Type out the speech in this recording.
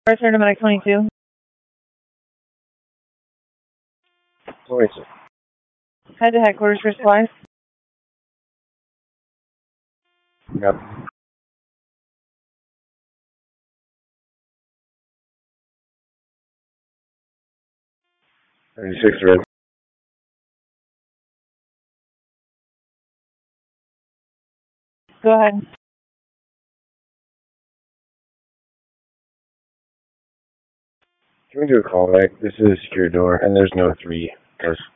Return to Medic 22. 26. Head to headquarters for supplies. Yep. $36 red. Go ahead. Can we do a callback? This is a secure door, and there's no 3 cars.